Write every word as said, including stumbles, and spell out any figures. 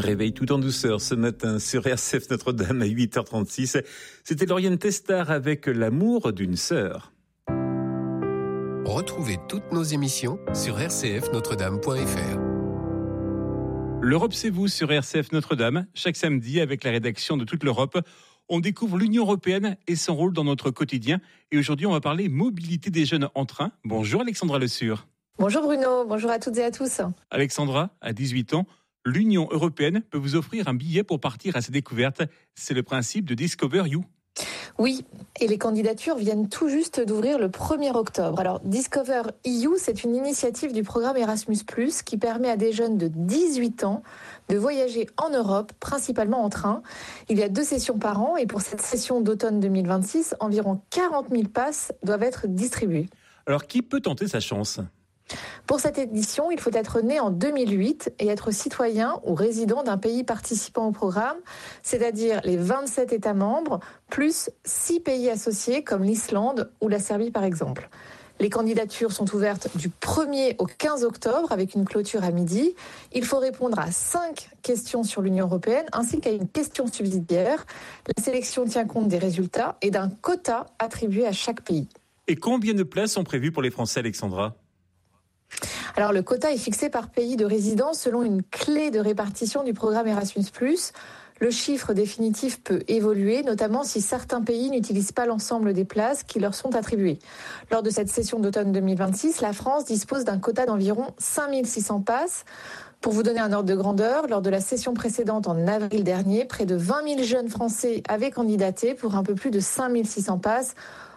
réveil tout en douceur ce matin sur R C F Notre-Dame à huit heures trente-six. C'était Lauriane Testard avec L'amour d'une sœur. Retrouvez toutes nos émissions sur r c f notre dame point f r. L'Europe, c'est vous sur R C F Notre-Dame. Chaque samedi, avec la rédaction de toute l'Europe, on découvre l'Union européenne et son rôle dans notre quotidien. Et aujourd'hui, on va parler mobilité des jeunes en train. Bonjour Alexandra Le Sur. Bonjour Bruno, bonjour à toutes et à tous. Alexandra, à dix-huit ans, l'Union européenne peut vous offrir un billet pour partir à sa découverte. C'est le principe de Discover You. Oui, et les candidatures viennent tout juste d'ouvrir le premier octobre. Alors, Discover E U, c'est une initiative du programme Erasmus plus, qui permet à des jeunes de dix-huit ans de voyager en Europe, principalement en train. Il y a deux sessions par an et pour cette session d'automne deux mille vingt-six, environ quarante mille passes doivent être distribuées. Alors, qui peut tenter sa chance ? Pour cette édition, il faut être né en deux mille huit et être citoyen ou résident d'un pays participant au programme, c'est-à-dire les vingt-sept États membres, plus six pays associés comme l'Islande ou la Serbie par exemple. Les candidatures sont ouvertes du premier au quinze octobre avec une clôture à midi. Il faut répondre à cinq questions sur l'Union européenne ainsi qu'à une question subsidiaire. La sélection tient compte des résultats et d'un quota attribué à chaque pays. Et combien de places sont prévues pour les Français, Alexandra ? Alors, le quota est fixé par pays de résidence selon une clé de répartition du programme Erasmus plus. Le chiffre définitif peut évoluer, notamment si certains pays n'utilisent pas l'ensemble des places qui leur sont attribuées. Lors de cette session d'automne deux mille vingt-six, la France dispose d'un quota d'environ cinq mille six cents passes. Pour vous donner un ordre de grandeur, lors de la session précédente en avril dernier, près de vingt mille jeunes Français avaient candidaté pour un peu plus de cinq mille six cents passes.